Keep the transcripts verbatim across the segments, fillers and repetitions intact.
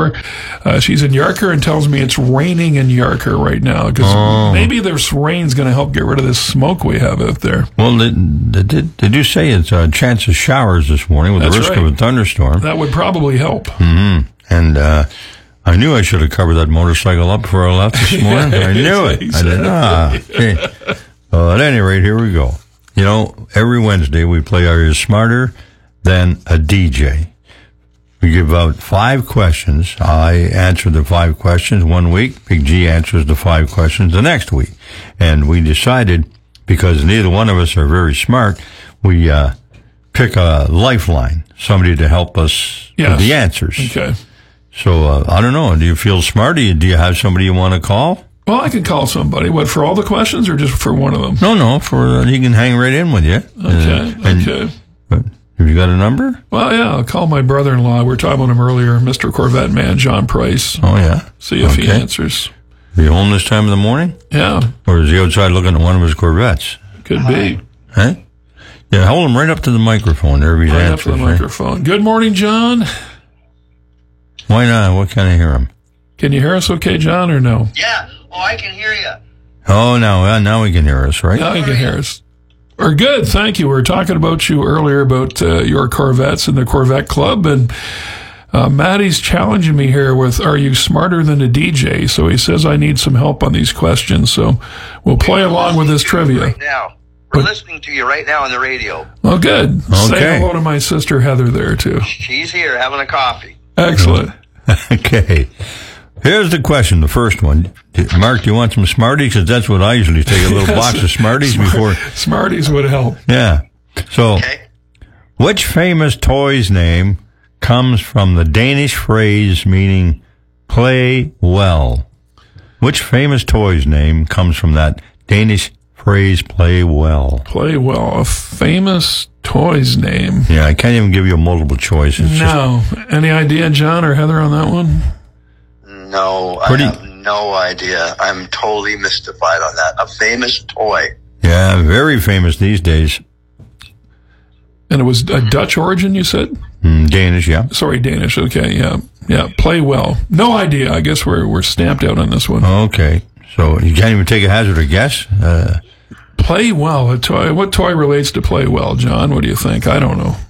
more. Uh, she's in Yarker and tells me it's raining in Yarker right now because Oh. maybe this rain's going to help get rid of this smoke we have out there. Well, did, did, did you say it's a chance of showers this morning with That's the risk right. of a thunderstorm? That would probably help. Mm-hmm. And uh, I knew I should have covered that motorcycle up before I left this morning. I knew it. I did. Ah, okay. Well, at any rate, here we go. You know, every Wednesday we play Are You Smarter Than a D J? We give out five questions. I answer the five questions one week. Big G answers the five questions the next week. And we decided, because neither one of us are very smart, we uh, pick a lifeline, somebody to help us Yes. with the answers. Okay. So, uh, I don't know. Do you feel smart? Do you, do you have somebody you want to call? Well, I can call somebody. What, for all the questions or just for one of them? No, no. For uh, he can hang right in with you. Okay, Uh, and- okay. but have you got a number? Well, yeah, I'll call my brother-in-law. We were talking about him earlier, Mister Corvette man, John Price. Oh, yeah. See if he Okay. answers. Are you home this time of the morning? Yeah, Or is he outside looking at one of his Corvettes? could be. Huh? Yeah, hold him right up to the microphone there if he's Right up answering. to the microphone. Good morning, John. Why not? What can I hear him? Can you hear us okay, John, or no? Yeah. Oh, I can hear you. Oh, now, uh, now he can hear us, right? Now you can hear us. We're good, thank you. We were talking about you earlier about uh, your Corvettes in the Corvette Club, and uh, Maddie's challenging me here with, are you smarter than a D J? So he says I need some help on these questions, so we'll play along with this trivia. Right now. We're listening to you right now on the radio. Oh, good. Say Okay. hello to my sister Heather there, too. She's here having a coffee. Excellent. Okay. Here's the question, the first one. Mark, do you want some Smarties? Because that's what I usually take, a little box of Smarties before. Smarties would help. Yeah. So, Okay. which famous toy's name comes from the Danish phrase meaning play well? Which famous toy's name comes from that Danish phrase play well? Play well. A famous toy's name. Yeah, I can't even give you a multiple choice. It's just No. Any idea, John or Heather, on that one? No, Pretty- I have no idea. I'm totally mystified on that. A famous toy. yeah, very famous these days. And it was a Dutch origin, you said? Mm, Danish, yeah. Sorry, Danish. Okay, yeah. Yeah, play well. No idea. I guess we're we're stamped out on this one. Okay. So you can't even take a hazard or guess? Uh, Play well. A toy. What toy relates to play well, John? What do you think? I don't know.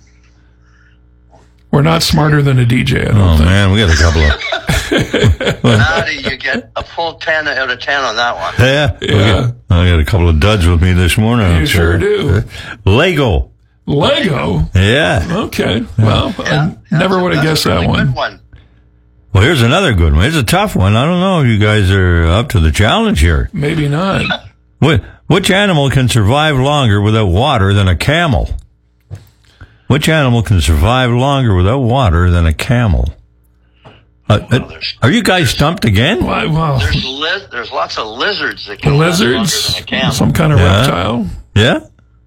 We're not smarter than a D J, I don't oh, think. man, we got a couple of... How do you get a full ten out of ten on that one? Yeah. Yeah. I got a couple of duds with me this morning. You sure do. Lego. Lego? Yeah. Okay. Well, I never would have That's guessed a really that one. Good one. Well, here's another good one. It's a tough one. I don't know if you guys are up to the challenge here. Maybe not. Wh- Which animal can survive longer without water than a camel? Which animal can survive longer without water than a camel? Uh, uh, there's- are you guys stumped again? Why, well, There's liz- there's lots of lizards that the can last longer lizards, than a camel. some kind of Yeah. reptile. Yeah?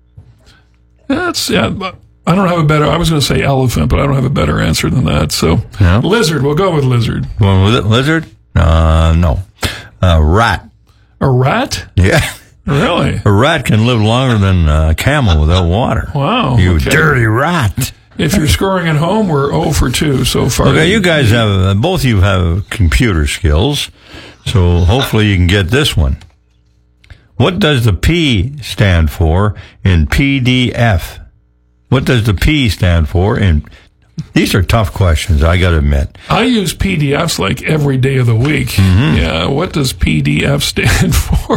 That's, yeah, but I don't have a better, I was going to say elephant, but I don't have a better answer than that. So, Yeah. lizard, we'll go with lizard. Going with it? Lizard? Uh, no. Uh, rat. A rat? Yeah. Really? A rat can live longer than a camel without water. Wow. You okay. dirty rat. If you're scoring at home, we're zero for two so far. Okay, you guys have, uh, both of you have computer skills, so hopefully you can get this one. What does the P stand for in P D F? What does the P stand for in... These are tough questions, I gotta admit. I use P D Fs like every day of the week. Mm-hmm. Yeah, what does P D F stand for?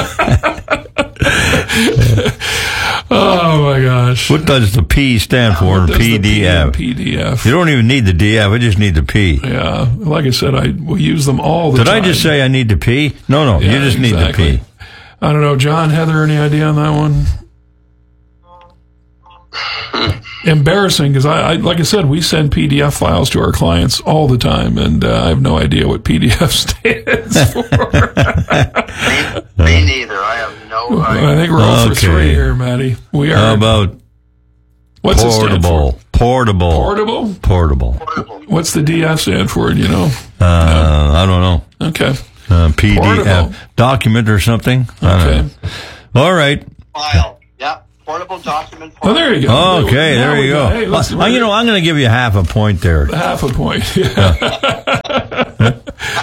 Oh my gosh. What does the P stand for What in does the P D F? P D F. You don't even need the D F, I just need the P. Yeah, like I said, I we use them all the Did time. I just say I need the P? No, no, Yeah, you just exactly. need the P. I don't know, John, Heather, any idea on that one? Embarrassing, because I, I, like I said, we send P D F files to our clients all the time, and uh, I have no idea what P D F stands for. Me, me neither. I have no idea. I think we're all for Okay. three here, Maddie. We are. How about what's it stand portable? for? Portable. Portable? Portable. Portable. What's the D F stand for? Do you know? Uh, I don't know. Okay. Uh, P D F. Portable. Document or something? I don't Okay. know. All right. File. Yeah. Portable document file. Oh, there you go. Okay, Now there we you go. go. Hey, let's, Uh, you know, I'm going to give you half a point there. half a point. Yeah.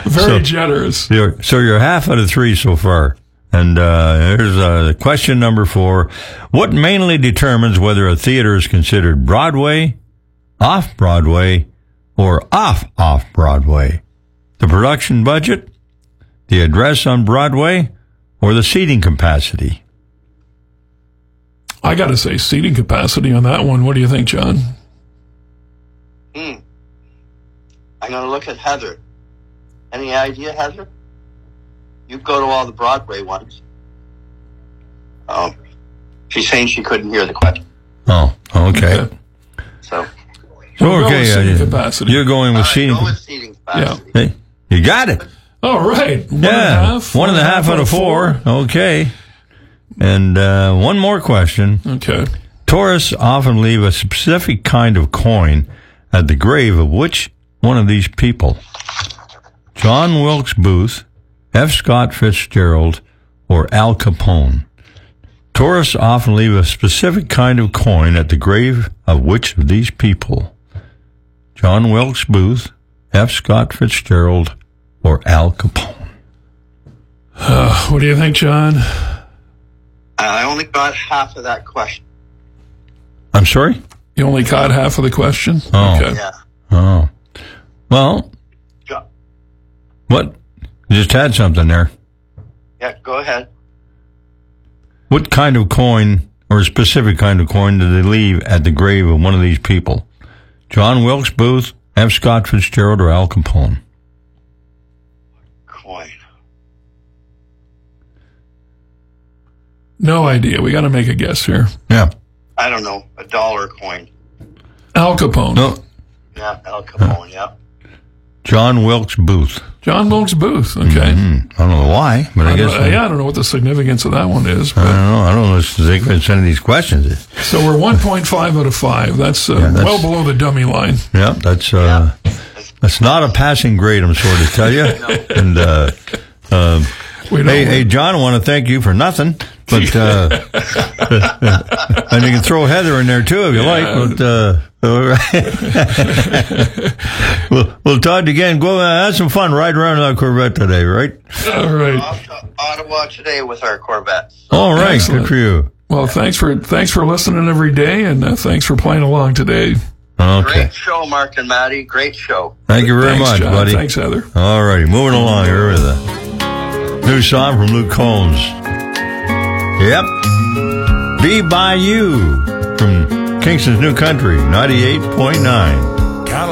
Very so, generous. You're, so you're half out of three so far. And uh, here's uh, question number four. What mainly determines whether a theater is considered Broadway, off-Broadway, or off-off-Broadway? The production budget, the address on Broadway, or the seating capacity? I got to say seating capacity on that one. What do you think, John? Hmm. I'm going to look at Heather. Any idea, Heather? You go to all the Broadway ones. Oh, she's saying she couldn't hear the question. Oh, okay. okay. So, so okay, seating uh, capacity. You're going with right, seating. Go with seating capacity. Yeah. Hey, you got it. All right. One yeah, and a half. One, one and a half, half out of four. four. Okay. And uh, one more question. Okay. Tourists often leave a specific kind of coin at the grave of which one of these people? John Wilkes Booth, F. Scott Fitzgerald, or Al Capone? Tourists often leave a specific kind of coin at the grave of which of these people? John Wilkes Booth, F. Scott Fitzgerald, or Al Capone? Uh, what do you think, John? I only got half of that question. I'm sorry? You only caught half of the question? Oh. Okay. Yeah. Oh. Well, John. What? You just had something there. Yeah, go ahead. What kind of coin, or a specific kind of coin, did they leave at the grave of one of these people? John Wilkes Booth, F. Scott Fitzgerald, or Al Capone? Coin. No idea. We got to make a guess here. Yeah. I don't know. A dollar coin. Al Capone. No. Yeah, Al Capone, yeah. John Wilkes Booth. John Wilkes Booth. Okay. Mm-hmm. I don't know why, but I, I guess. Know, yeah, I don't know what the significance of that one is. But. I don't know. I don't know if they could send these questions. So we're one point five out of five. That's, uh, yeah, that's well below the dummy line. Yeah, that's uh, yeah. that's not a passing grade, I'm sorry to tell you. No. And uh, uh, hey, hey, John, I want to thank you for nothing. But uh, and you can throw Heather in there too if you yeah. like. But uh, all right. we'll, we'll talk again. Go uh, have some fun riding around that Corvette today, right? All right. Off to Ottawa today with our Corvettes. All right, excellent. Good for you. Well, thanks for thanks for listening every day, and uh, thanks for playing along today. Okay. Great show, Mark and Maddie. Great show. Thank you very thanks, much, John. buddy. Thanks, Heather. All righty, moving along here with a new song from Luke Combs. Yep. Be By You from Kingston's New Country, ninety-eight point nine.